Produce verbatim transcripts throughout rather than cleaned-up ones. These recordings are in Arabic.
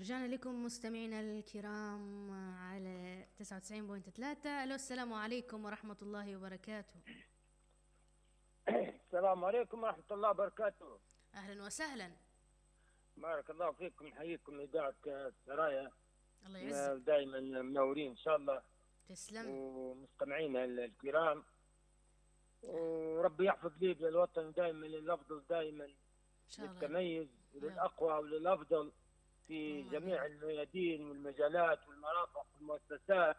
رجعنا لكم مستمعينا الكرام على تسعة وتسعين فاصلة ثلاثة. ألو، السلام عليكم ورحمة الله وبركاته. السلام عليكم ورحمة الله وبركاته. أهلا وسهلا. بارك الله فيكم، نحييكم إذاعة السرايا. الله يعزك. دائما منورين إن شاء الله. تسلم. ومستمعينا الكرام، وربي يحفظ لي الوطن دائما للأفضل، دائما للتميز وللأقوى وللأفضل في جميع الميادين والمجالات والمرافق والمؤسسات.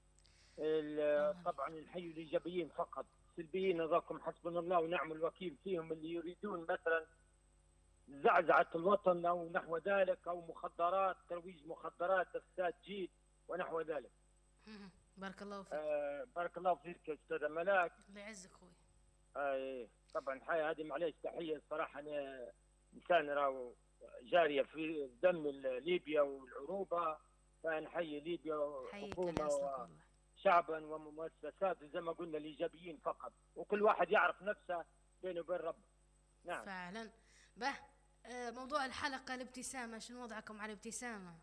طبعا الحي الإيجابيين فقط، السلبيين نراكم حسبنا الله ونعم الوكيل فيهم، اللي يريدون مثلا زعزعة الوطن أو نحو ذلك، أو مخدرات، ترويج مخدرات، إفساد جيل ونحو ذلك. بارك الله فيك. آه بارك الله فيك يا أستاذ ملاك. الله يعزك أخوي. آه طبعا الحياة هذه معليش تحية الصراحة، أنا إنسان راهو جارية في دم ليبيا والعروبة، فنحيي ليبيا وحكومة وشعبا ومؤسسات زي ما قلنا الإيجابيين فقط، وكل واحد يعرف نفسه بينه وبين ربه. نعم فعلا. به موضوع الحلقة الابتسامة، شنو وضعكم على الابتسامة؟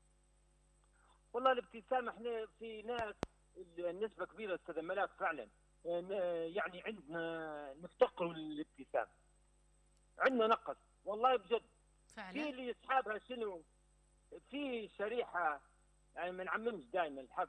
والله الابتسامة احنا في ناس النسبة كبيرة أستاذ ملاك فعلا، يعني عندنا نفتقر للابتسامة، عندنا نقص والله بجد فعلا. في اللي يسحبها شنو، في شريحة يعني ما نعممش دائما الحق،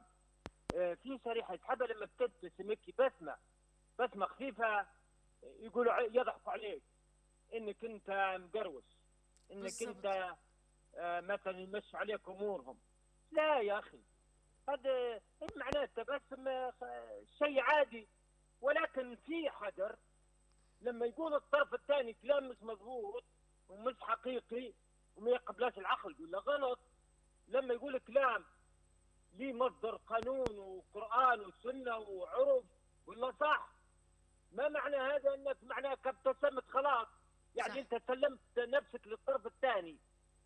في شريحة يسحبها لما بتبتسم هيك بسمة بسمة خفيفة، يقولوا يضحكوا عليك انك انت مقروش، انك بالزبط. انت آه مثلا يمشوا عليك امورهم. لا يا اخي، هذا معناته بس شيء عادي، ولكن في حذر لما يقول الطرف الثاني كلام مش مضبوط ومش حقيقي وما يقبلاش العقل، يقول له غلط. لما يقول كلام ليه مصدر قانون وقرآن وسنة وعرف ولا صح، ما معنى هذا انك معناك ابتسمت خلاص يعني صح. انت سلمت نفسك للطرف الثاني،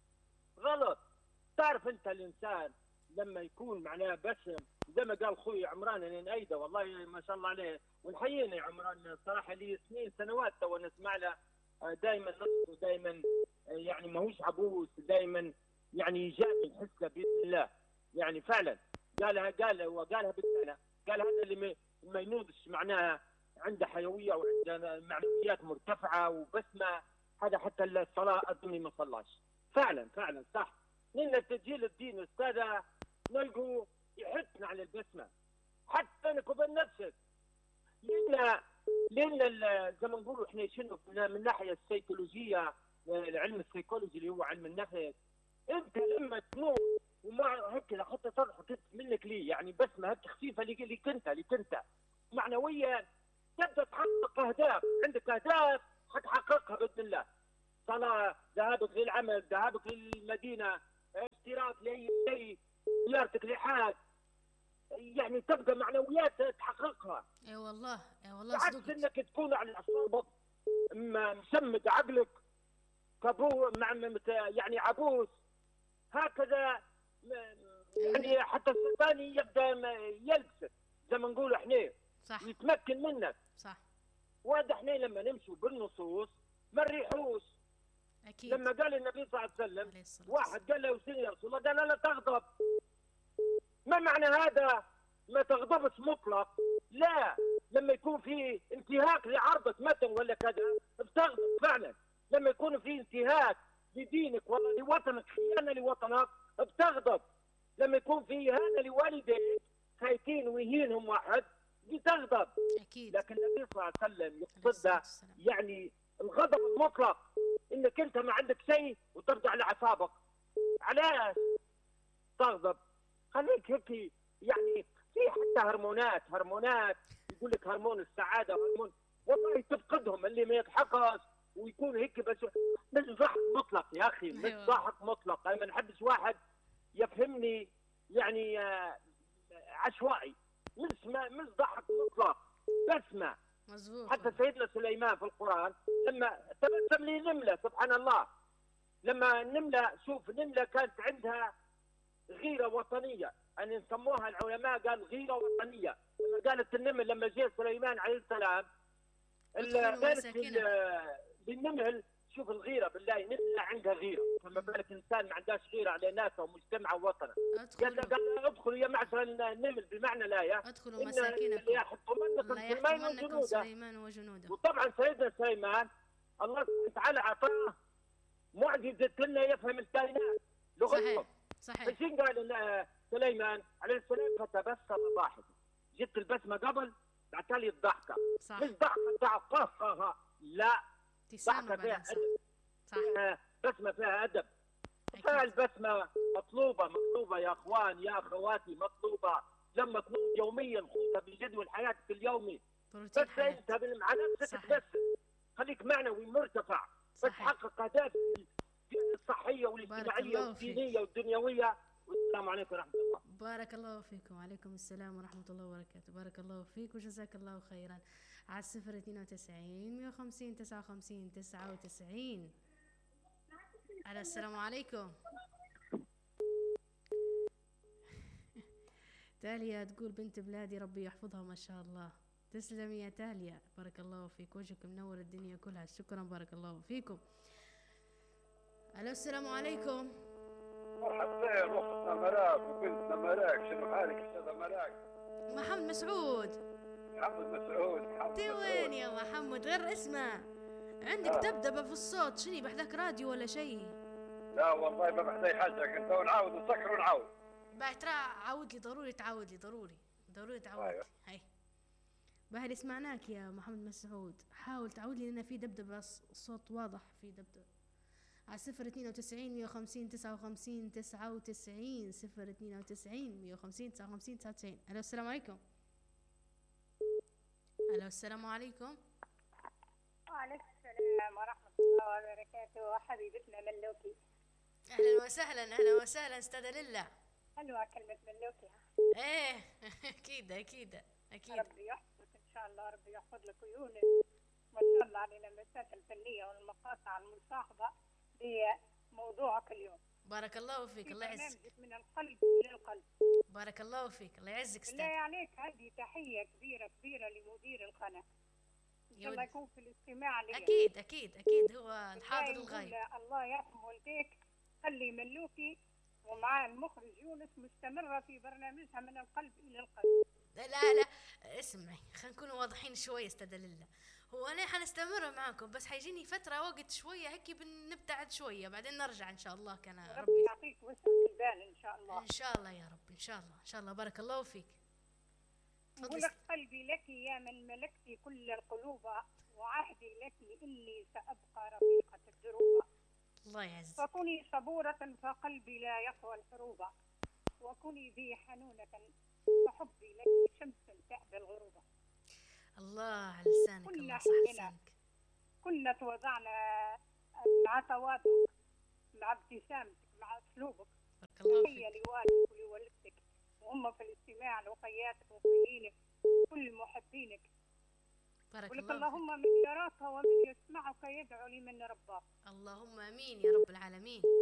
غلط. تعرف انت الانسان لما يكون معناه بسم زي ما قال خوي عمران، انا نأيده والله ما شاء الله عليه ونحيينا يا عمران صراحه، لي سنين سنوات تو نسمع له دائما نص، ودائما يعني ماهوش عبوس، دائما يعني ايجابي نحسه باذن الله، يعني فعلا قالها قال وقالها بالسنه، قال هذا اللي ما ينوضش معناها عنده حيويه وعنده معنويات مرتفعه وبسمه، هذا حتى الصلاه اظني ما صلاش. فعلا فعلا صح. لان تسجيل الدين استاذ نلقوا يحثنا على البسمه حتى انك وبين نفسك، لان لان زي ما نقولوا احنا شنو من الناحيه السيكولوجيه، العلم السيكولوجي اللي هو علم النفس، انت لما تموت ومع هيك حتى تضحك منك ليه يعني بسمه هيك خفيفه ليك انت ليك انت معنويا، تبدا تحقق اهداف، عندك اهداف حتحققها باذن الله. صلاه، ذهابك للعمل، ذهابك للمدينه، اشتراك لاي شيء، زيارتك لحاد، يعني تبقى معنويات تحققها. اي والله اي والله صدقت انك تكون على اعصابك مسمد عقلك كابو مع يعني عبوس هكذا، يعني حتى الشيطان يبدا يلبسك زي ما نقول احنا صح، يتمكن منك صح. وهذا احنا لما نمشوا بالنصوص ما نريحوش. اكيد. لما قال النبي صلى الله عليه وسلم واحد قال له يا رسول الله، قال لا تغضب. ما معنى هذا؟ ما تغضبش مطلق، لا، لما يكون في انتهاك لعرضك مثلا ولا كذا بتغضب فعلا، لما يكون في انتهاك لدينك ولا لوطنك، خيانه لوطنك بتغضب، لما يكون في اهانه لوالديك خايفين ويهينهم واحد بتغضب. اكيد. لكن النبي صلى الله عليه وسلم يقصد يعني الغضب المطلق، انك انت ما عندك شيء وترجع لاعصابك. علاش تغضب؟ خليك هيك يعني في حتى هرمونات هرمونات يقول لك هرمون السعاده وهرمون، والله تفقدهم اللي ما يضحكش ويكون هيك بس مش ضحك مطلق يا اخي، مش ضحك مطلق. انا ما نحبش واحد يفهمني يعني عشوائي، مش ما مش ضحك مطلق، بسمه. مظبوط. حتى سيدنا سليمان في القران لما تبسم لي نمله، سبحان الله، لما النمله، شوف نمله كانت عندها غيره وطنيه، ان يسموها العلماء قال غيره وطنيه، لما قالت النمل لما جاء سليمان عليه السلام قالت للنمل شوف الغيره بالله نملة عندها غيره، فما بالك انسان ما عندهاش غيره على ناسه ومجتمعه ووطنه. ادخلوا قال ادخلوا يا معشر النمل بمعنى الايه ادخلوا ان مساكنكم لا يحطمنكم لا سليمان يحطمنكم وجنوده. سليمان وجنوده. وطبعا سيدنا سليمان الله سبحانه وتعالى اعطاه معجزه انه يفهم الكائنات لغتهم. صحيح صحيح. فشين قال سليمان عليه السلام؟ فتبسم ضاحكا. جت البسمه قبل بعد تالي الضحكه. صح. مش ضحكه بتاع قهقه، لا، ابتسامة ضحكه فيها بعدين. صح ادب. صح. فيها بسمه فيها ادب. أكيد. فالبسمه مطلوبه مطلوبه يا اخوان يا اخواتي، مطلوبه لما تكون يوميا خذها بجدول حياتك اليومي. بروتين بس حياة. انت مع نفسك صحيح. تبسم، خليك معنوي مرتفع، بس صحيح. حقق اهدافك الصحيه بارك والاجتماعيه الله والدينيه والدنيويه. والسلام عليكم ورحمه الله. بارك الله فيكم. وعليكم السلام ورحمة الله وبركاته. بارك الله فيك وجزاك الله خيرا. على الصفر اثنين وتسعين مية وخمسين تسعة وخمسين تسعة وتسعين. على السلام عليكم. تاليا تقول بنت بلادي ربي يحفظها ما شاء الله. تسلمي يا تاليا، بارك الله فيك، وجهك منور الدنيا كلها. شكرا بارك الله فيكم. الو السلام عليكم. مرحبتين اختنا مراك وبنتنا مراك، شنو حالك استاذه مراك؟ محمد مسعود. محمد مسعود. محمد تي وين يا محمد؟ غير اسمه عندك آه. دبدبه في الصوت، شني بحذاك راديو ولا شيء؟ لا والله ما بحتاج حاجه، كنت نعاود نسكر ونعاود. باهي ترى عاود لي، ضروري تعاود لي، ضروري ضروري تعاود لي. أيوة. هاي باهي اللي سمعناك يا محمد مسعود، حاول تعود لي لان في دبدبه، الصوت واضح في دبدبه. على صفر اثنين وتسعين مية وخمسين تسعة وخمسين تسعة وتسعين. صفر اثنين وتسعين مية وخمسين تسعة وخمسين تسعة وتسعين. الو السلام عليكم. الو السلام عليكم. وعليكم السلام ورحمة الله وبركاته. حبيبتنا ملوكي، اهلا وسهلا اهلا وسهلا استاذة لله. حلوة كلمة ملوكي. ايه اكيد اكيد اكيد. ربي يحفظك ان شاء الله، ربي يحفظ لك عيونك. ما شاء الله علينا المسات الفنية والمقاطع المصاحبة بموضوعك اليوم. بارك الله فيك. الله يعزك. برنامجك من القلب إلى القلب. بارك الله فيك. الله يعزك بالله استاذ. عليك هذه تحية كبيرة كبيرة لمدير القناة، ان شاء الله يود. يكون في الاستماع لي. اكيد اكيد اكيد هو الحاضر الغايب. الله يرحم والديك، خلي ملوكي ومعاه المخرج يونس مستمرة في برنامجها من القلب إلى القلب. لا لا اسمعي، خلينا نكون واضحين شويه استاذ لله. هو انا حنستمر معكم بس حيجيني فتره وقت شويه هيك بنبتعد شويه، بعدين نرجع ان شاء الله. كان ربي ربي يعطيك وسع البال إن شاء الله. ان شاء الله يا رب، ان شاء الله ان شاء الله. بارك الله فيك. تفضلي ولك قلبي لك يا من ملكت كل القلوب، وعهدي لك إني سأبقى رفيقة الدروب. الله يعزك. فكوني صبورة فقلبي لا يطوى الحروب، وكوني بي حنونة فحبي لك شمس تأبى الغروب. الله على لسانك. كنا الله صح حقنا. لسانك. كنا توضعنا مع تواضعك، مع ابتسامتك، مع أسلوبك. بارك الله تحية فيك. لوالدك ولوالدتك وهم في الاستماع لوقياتك ومخيينك كل محبينك. بارك ولك الله فيك. اللهم من يراك ومن يسمعك يدعو لمن رباك. اللهم امين يا رب العالمين.